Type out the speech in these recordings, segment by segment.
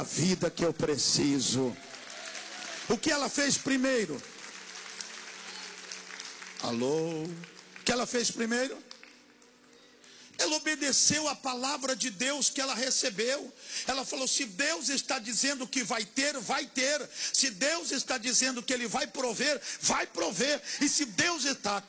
a vida que eu preciso. O que ela fez primeiro? Alô? O que ela fez primeiro? Ela obedeceu a palavra de Deus que ela recebeu. Ela falou: se Deus está dizendo que vai ter, vai ter. Se Deus está dizendo que Ele vai prover, vai prover. E se Deus está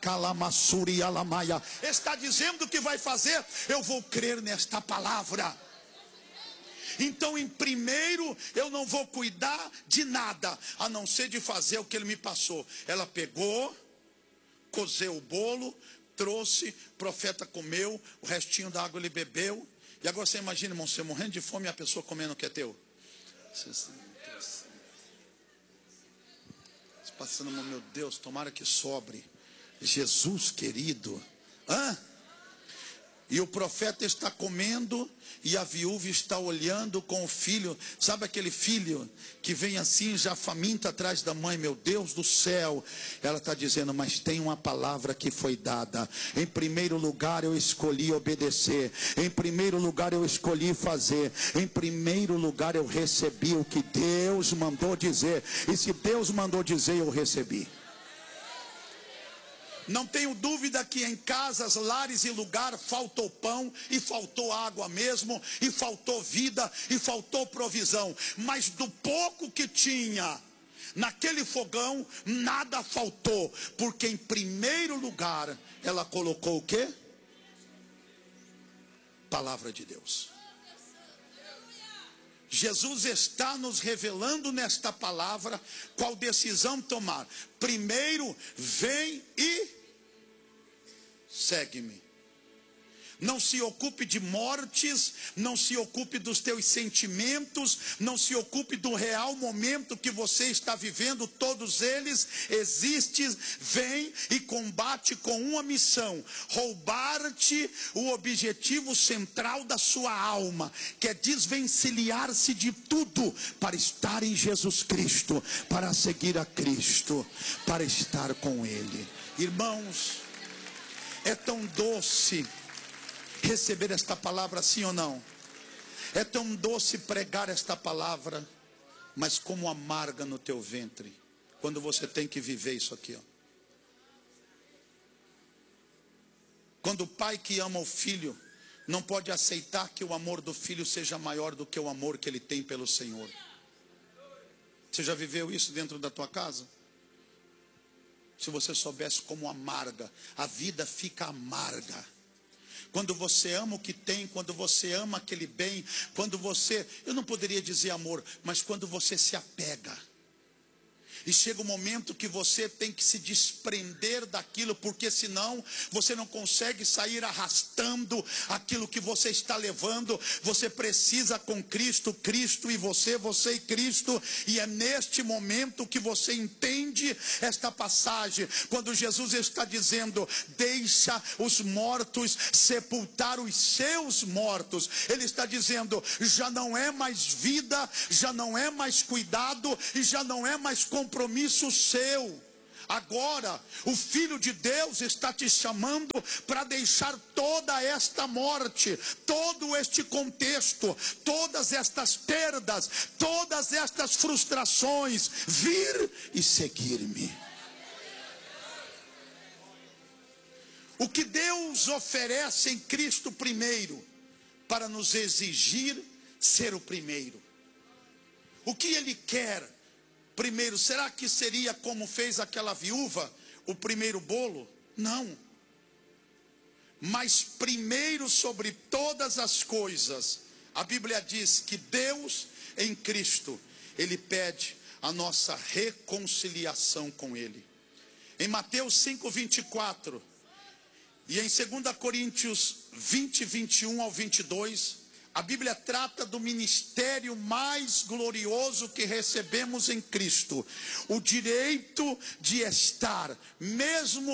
está dizendo que vai fazer, eu vou crer nesta palavra. Então, em primeiro, eu não vou cuidar de nada, a não ser de fazer o que Ele me passou. Ela pegou, cozeu o bolo, trouxe, o profeta comeu, o restinho da água ele bebeu. E agora você imagina, irmão, você morrendo de fome e a pessoa comendo o que é teu. Passando, meu Deus, tomara que sobre. Jesus querido. E o profeta está comendo e a viúva está olhando com o filho. Sabe aquele filho que vem assim, já faminto atrás da mãe? Meu Deus do céu. Ela está dizendo: mas tem uma palavra que foi dada. Em primeiro lugar eu escolhi obedecer. Em primeiro lugar eu escolhi fazer. Em primeiro lugar eu recebi o que Deus mandou dizer. E se Deus mandou dizer, eu recebi. Não tenho dúvida que em casas, lares e lugar faltou pão e faltou água mesmo, e faltou vida e faltou provisão. Mas do pouco que tinha naquele fogão, nada faltou, porque em primeiro lugar ela colocou o quê? Palavra de Deus. Jesus está nos revelando nesta palavra qual decisão tomar. Primeiro, vem e segue-me. Não se ocupe de mortes, não se ocupe dos teus sentimentos, não se ocupe do real momento que você está vivendo. Todos eles existem. Vem e combate com uma missão: roubar-te o objetivo central da sua alma, que é desvencilhar-se de tudo para estar em Jesus Cristo, para seguir a Cristo, para estar com Ele. Irmãos, é tão doce receber esta palavra, sim ou não? É tão doce pregar esta palavra, mas como amarga no teu ventre, quando você tem que viver isso aqui, ó. Quando o pai que ama o filho não pode aceitar que o amor do filho seja maior do que o amor que ele tem pelo Senhor. Você já viveu isso dentro da tua casa? Se você soubesse como amarga, a vida fica amarga. Quando você ama o que tem, quando você ama aquele bem, quando você, eu não poderia dizer amor, mas quando você se apega. E chega um momento que você tem que se desprender daquilo, porque senão você não consegue sair arrastando aquilo que você está levando. Você precisa com Cristo, Cristo e você, você e Cristo. E é neste momento que você entende esta passagem, quando Jesus está dizendo: deixa os mortos sepultar os seus mortos. Ele está dizendo: já não é mais vida, já não é mais cuidado e já não é mais compromisso seu. Agora o Filho de Deus está te chamando para deixar toda esta morte, todo este contexto, todas estas perdas, todas estas frustrações, vir e seguir-me. O que Deus oferece em Cristo primeiro, para nos exigir ser o primeiro. O que Ele quer primeiro? Será que seria como fez aquela viúva, o primeiro bolo? Não. Mas primeiro sobre todas as coisas, a Bíblia diz que Deus em Cristo, Ele pede a nossa reconciliação com Ele. Em Mateus 5:24 e em 2 Coríntios 20, 21 ao 22, a Bíblia trata do ministério mais glorioso que recebemos em Cristo. O direito de estar, mesmo